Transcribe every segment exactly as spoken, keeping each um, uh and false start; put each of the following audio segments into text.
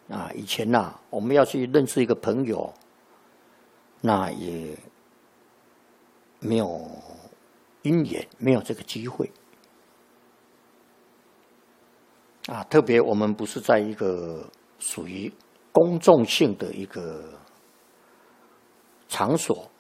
啊，以前呐、啊，我们要去认识一个朋友，那也没有因缘，没有这个机会。啊，特别我们不是在一个属于公众性的一个场所，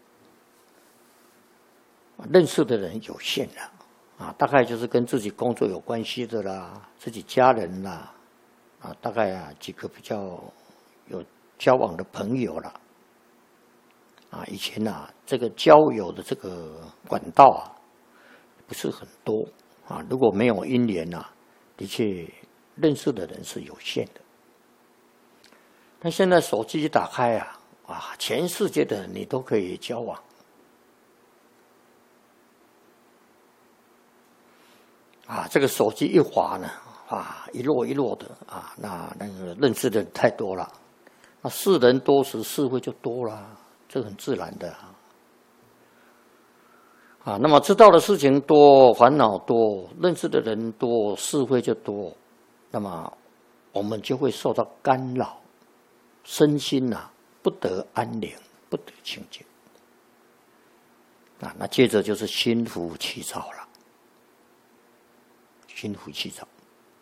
认识的人有限了。啊，大概就是跟自己工作有关系的啦，自己家人啦，啊，大概啊几个比较有交往的朋友啦，啊，以前啊这个交友的这个管道啊不是很多啊，如果没有因缘啊，的确认识的人是有限的。但现在手机一打开啊，啊，全世界的人你都可以交往。啊，这个手机一滑呢，啊，一摞一摞的啊，那那个认识的人太多了，那世人多时是非就多了，这很自然的啊。啊，那么知道的事情多，烦恼多，认识的人多，是非就多，那么我们就会受到干扰，身心呐、啊、不得安宁，不得清净。啊，那接着就是心浮气躁了。心浮气躁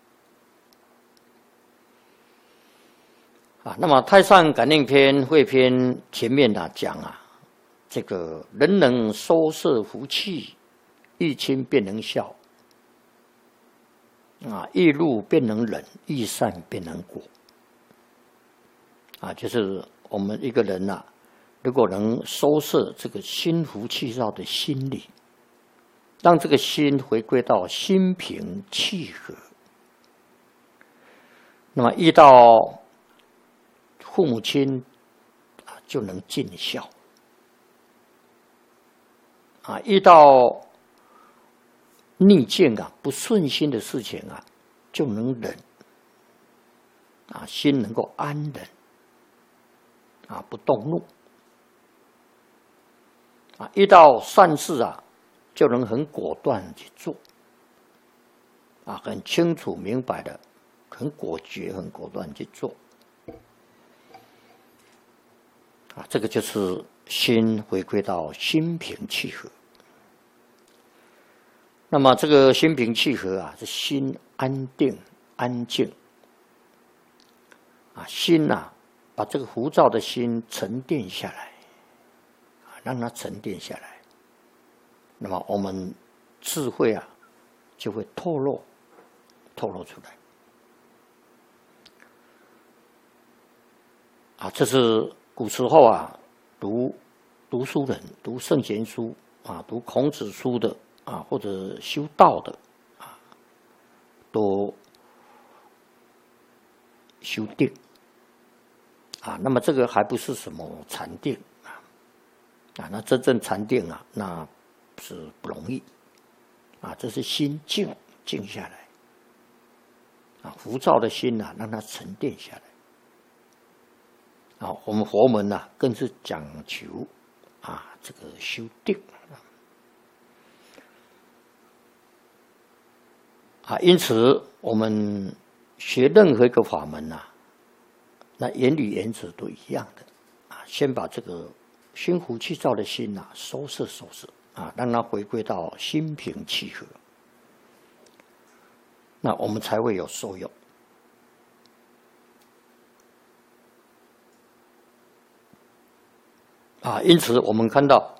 啊，那么《太上感应篇》汇篇前面啊讲啊，这个人能收摄福气，欲亲便能孝，啊，欲怒便能忍，欲善便能果。啊，就是我们一个人呐、啊，如果能收摄这个心浮气躁的心理，让这个心回归到心平气和，那么遇到父母亲啊就能尽孝，啊，遇到逆境啊不顺心的事情啊就能忍，啊，心能够安忍，啊，不动怒，啊，遇到善事啊就能很果断去做，啊，很清楚明白的，很果决、很果断去做，啊，这个就是心回归到心平气和。那么这个心平气和啊，是心安定、安静，啊，心啊，把这个浮躁的心沉淀下来，啊，让它沉淀下来。那么我们智慧啊就会透露透露出来啊，这是古时候啊读读书人读圣贤书啊，读孔子书的啊，或者修道的啊，都修定啊。那么这个还不是什么禅定啊，啊，那真正禅定啊，那是不容易啊，这是心静静下来啊，浮躁的心啊，让它沉淀下来啊。我们佛门啊，更是讲求啊这个修定啊。因此，我们学任何一个法门啊，那原理原则都一样的啊，先把这个心浮气躁的心啊收拾收拾。啊，让它回归到心平气和，那我们才会有受用。啊，因此我们看到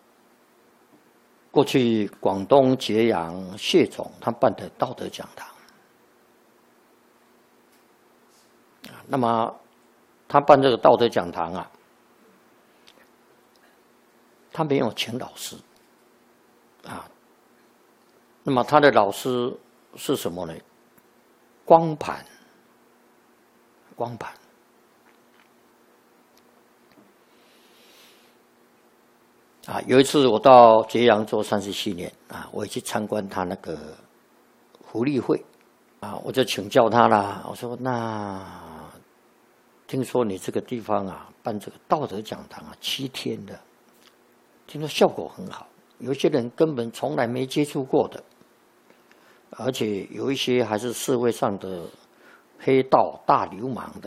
过去广东揭阳谢总他办的道德讲堂，啊，那么他办这个道德讲堂啊，他没有请老师。啊，那么他的老师是什么呢？光盘，光盘。啊，有一次我到揭阳做三十七年啊，我也去参观他那个福利会啊，我就请教他啦。我说：“那听说你这个地方啊，办这个道德讲堂啊，七天的，听说效果很好。”有些人根本从来没接触过的，而且有一些还是社会上的黑道大流氓的